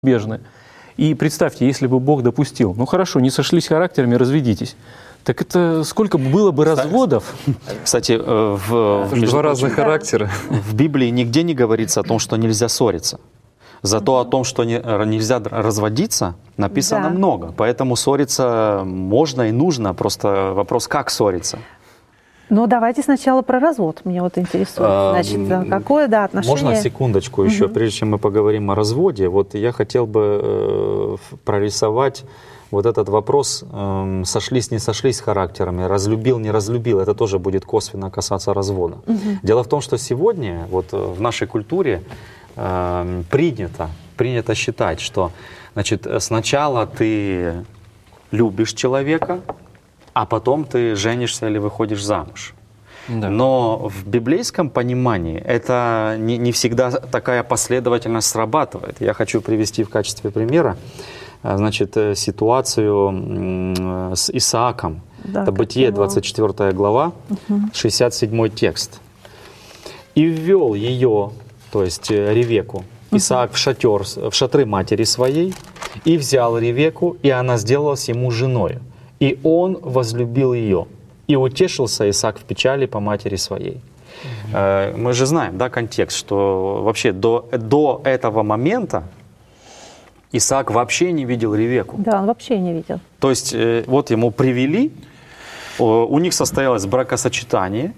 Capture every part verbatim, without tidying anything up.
неизбежны. И представьте, если бы Бог допустил, ну хорошо, не сошлись характерами, разведитесь. Так это сколько было бы разводов? Кстати, в, в, два разных характера. В Библии нигде не говорится о том, что нельзя ссориться. Зато о том, что не, нельзя разводиться, написано да. много. Поэтому ссориться можно и нужно. Просто вопрос, как ссориться. Ну, давайте сначала про развод. Меня вот интересует. Значит, какое, да, отношение... Можно секундочку еще, угу. прежде чем мы поговорим о разводе. Вот я хотел бы э, прорисовать вот этот вопрос, э, сошлись, не сошлись характерами, разлюбил, не разлюбил. Это тоже будет косвенно касаться развода. Угу. Дело в том, что сегодня вот в нашей культуре э, принято, принято считать, что значит, сначала ты любишь человека, а потом ты женишься или выходишь замуж. Да. Но в библейском понимании это не, не всегда такая последовательность срабатывает. Я хочу привести в качестве примера значит, ситуацию с Исааком. Да, это Бытие, двадцать четвёртая глава, угу. шестьдесят седьмой текст. «И ввел ее, то есть Ревеку, Исаак в шатер, в шатры матери своей, и взял Ревеку, и она сделалась ему женой. И он возлюбил ее, и утешился Исаак в печали по матери своей». Mm-hmm. Мы же знаем, да, контекст, что вообще до, до этого момента Исаак вообще не видел Ревеку. Да, он вообще не видел. То есть вот ему привели, у них состоялось бракосочетание,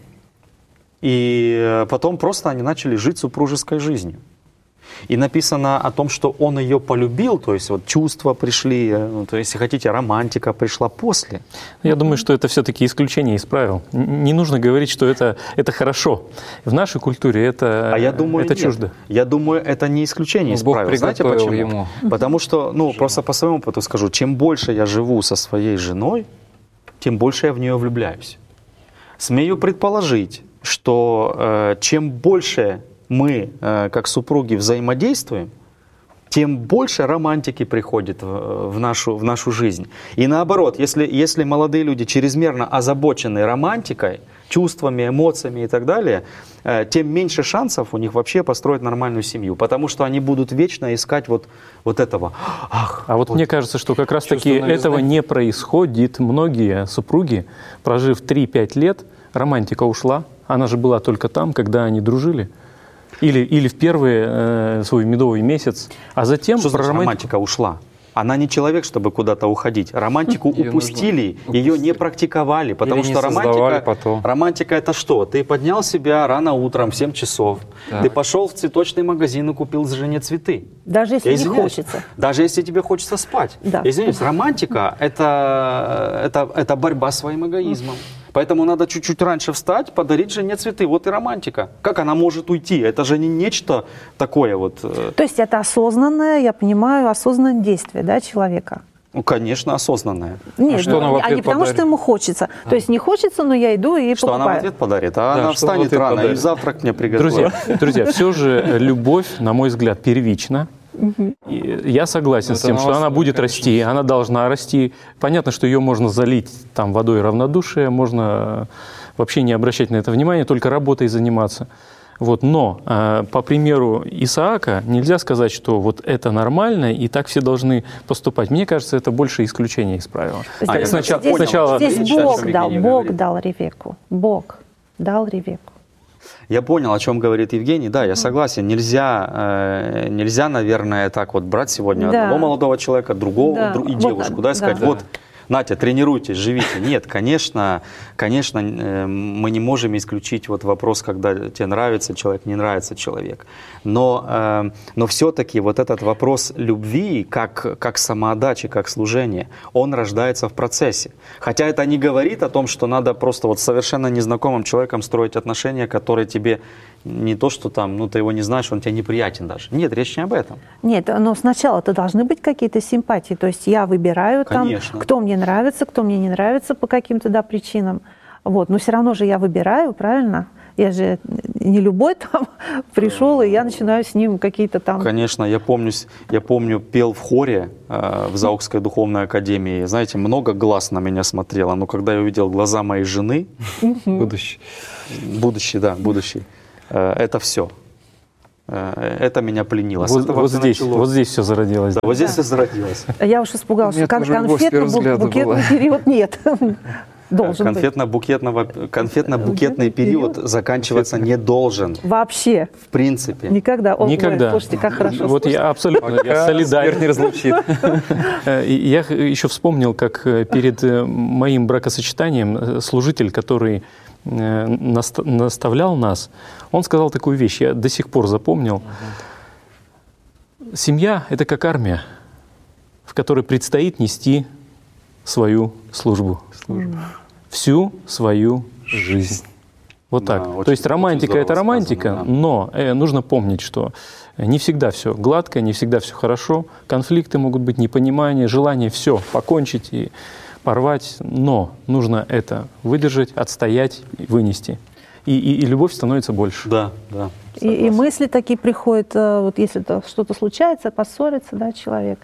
и потом просто они начали жить супружеской жизнью. И написано о том, что он ее полюбил, то есть вот чувства пришли, ну, то есть, если хотите, романтика пришла после. Я думаю, что это все-таки исключение из правил. Не нужно говорить, что это, это хорошо. В нашей культуре это, а я думаю, это нет. чуждо. Я думаю, это не исключение из Бог правил. Знаете почему? Ему. Потому что, ну, Жена. Просто по своему опыту скажу, чем больше я живу со своей женой, тем больше я в нее влюбляюсь. Смею предположить, что э, чем больше мы, как супруги, взаимодействуем, тем больше романтики приходит в нашу, в нашу жизнь. И наоборот, если, если молодые люди чрезмерно озабочены романтикой, чувствами, эмоциями и так далее, тем меньше шансов у них вообще построить нормальную семью, потому что они будут вечно искать вот, вот этого. Ах, а вот, вот мне кажется, что как раз-таки этого не происходит. Многие супруги, прожив три-пять лет, романтика ушла. Она же была только там, когда они дружили. Или, или в первый э, свой медовый месяц, а затем... Что значит романтика ушла? Она не человек, чтобы куда-то уходить. Романтику ее упустили, нужно... ее не практиковали, потому или что романтика, романтика это что? Ты поднял себя рано утром в семь часов, да. Ты пошел в цветочный магазин и купил жене цветы. Даже если не хочется. Даже если тебе хочется спать. Да. Извините, романтика это, это, это борьба с своим эгоизмом. Поэтому надо чуть-чуть раньше встать, подарить жене цветы. Вот и романтика. Как она может уйти? Это же не нечто такое вот. То есть это осознанное, я понимаю, осознанное действие, да, человека? Ну, конечно, осознанное. Нет, а что она в ответ а не потому, подарит? что ему хочется. А. То есть не хочется, но я иду и что покупаю. Что она в ответ подарит? А да, она встанет рано подарит. И завтрак мне приготовит. Друзья, друзья, все же любовь, на мой взгляд, первична. Угу. Я согласен это с тем, что она будет расти, она должна расти. Понятно, что ее можно залить там, водой равнодушия, можно вообще не обращать на это внимания, только работой заниматься. Вот. Но э, по примеру Исаака нельзя сказать, что вот это нормально и так все должны поступать. Мне кажется, это больше исключение из правила. А, а сначала, здесь сначала... здесь Бог дал, Бог дал Ревеку. Бог дал Ревеку. Я понял, о чем говорит Евгений. Да, я согласен. Нельзя, э, нельзя, наверное, так вот брать сегодня да. одного молодого человека, другого да. друг, и девушку, вот, да, и сказать, да. вот, Натя, тренируйтесь, живите. Нет, конечно, конечно, э, мы не можем исключить вот вопрос, когда тебе нравится человек, не нравится человек. Но, э, но все-таки вот этот вопрос любви, как, как самоотдачи, как служения, он рождается в процессе. Хотя это не говорит о том, что надо просто вот с совершенно незнакомым человеком строить отношения, которые тебе не то, что там, ну ты его не знаешь, он тебе неприятен даже. Нет, речь не об этом. Нет, но сначала-то должны быть какие-то симпатии. То есть я выбираю там, кто мне нравится, кто мне не нравится по каким-то да, причинам. Вот. Но все равно же я выбираю, правильно? Я же не любой там пришел, и я начинаю с ним какие-то там... Конечно, я помню, я помню пел в хоре э, в Заокской духовной академии. Знаете, много глаз на меня смотрело, но когда я увидел глаза моей жены... Будущий. Будущий, да, будущий. Э, это все. Это меня пленило. Вот, вот, здесь, вот здесь все зародилось. Да, вот здесь все зародилось. Я уж испугалась, что конфетно-букетный период нет. Конфетно-букетный конфетно период заканчиваться не должен. Вообще. В принципе. Никогда. О, Никогда. Ой, слушайте, как хорошо. Вот я абсолютно я солидарен. не разлучит. Я еще вспомнил, как перед моим бракосочетанием служитель, который наставлял нас, он сказал такую вещь, я до сих пор запомнил. Семья — это как армия, в которой предстоит нести свою службу. службу. Всю свою жизнь. Вот да, так. Очень, То есть романтика — это романтика, сказано, да. но э, нужно помнить, что не всегда все гладко, не всегда все хорошо. Конфликты могут быть, непонимание, желание все покончить и порвать, но нужно это выдержать, отстоять, вынести. И, и, и любовь становится больше. Да, да. И, и мысли такие приходят, вот если что-то случается, поссорится, да, человек,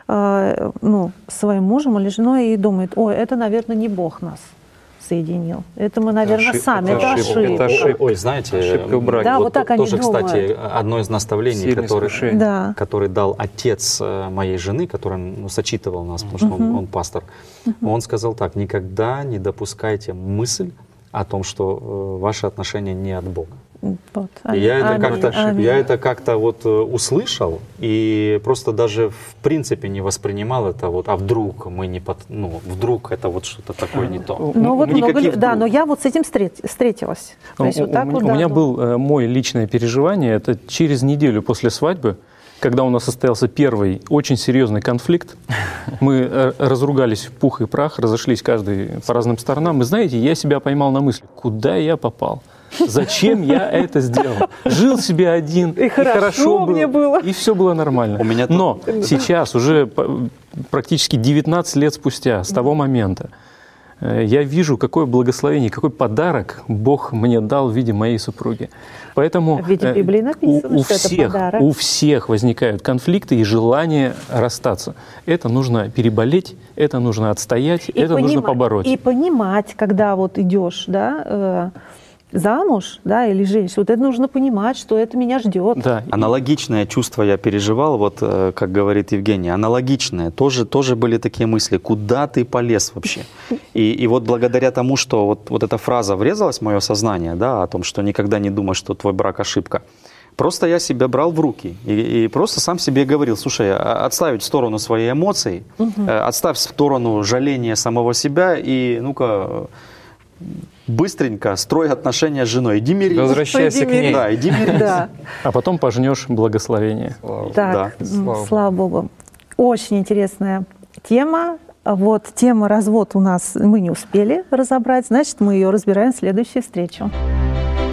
ну, с своим мужем или женой и думает, ой, это, наверное, не Бог нас соединил. Это мы, наверное, это сами. Это, это ошибка. Это ошибка. Ой, знаете, ошибка в браке. Да, вот, вот так тоже, они думают. Кстати, одно из наставлений, который, да. который дал отец моей жены, который ну, сочитывал нас, потому что uh-huh. он, он пастор, uh-huh. он сказал так: никогда не допускайте мысль о том, что э, ваши отношения не от Бога. Вот. И я, это как-то, я это как-то вот услышал и просто даже в принципе не воспринимал это вот, а вдруг мы не под, ну вдруг это вот что-то такое не то. Ну вот много, да, но я вот с этим встретилась. То есть, у, вот так у, вот, у да, меня ну. был э, мой личное переживание, это через неделю после свадьбы, когда у нас состоялся первый очень серьезный конфликт, мы разругались в пух и прах, разошлись каждый по разным сторонам. И знаете, я себя поймал на мысли, куда я попал? Зачем я это сделал? Жил себе один, и, и хорошо, хорошо было, было, и все было нормально. У меня Но тут... сейчас, уже практически девятнадцать лет спустя, с того момента, я вижу, какое благословение, какой подарок Бог мне дал в виде моей супруги. Поэтому в виде Библии написано, у, у, что всех, это подарок. у всех возникают конфликты и желание расстаться. Это нужно переболеть, это нужно отстоять, и это нужно побороть. И понимать, когда вот идешь, да, э, замуж, да, или женщина, вот это нужно понимать, что это меня ждет. Да. Аналогичное чувство я переживал, вот как говорит Евгений, аналогичное. Тоже, тоже были такие мысли, куда ты полез вообще? И, и вот благодаря тому, что вот, вот эта фраза врезалась в мое сознание, да, о том, что никогда не думай, что твой брак ошибка, просто я себя брал в руки и, и просто сам себе говорил, слушай, отставить в сторону свои эмоции, угу. отставь в сторону жаления самого себя и ну-ка... быстренько строй отношения с женой. Иди мирись. Возвращайся к ней. Да, иди мирись. Да. А потом пожнешь благословение. Слава. Так, да. слава. слава Богу. Очень интересная тема. Вот тема развод у нас мы не успели разобрать, значит, мы ее разбираем в следующую встречу.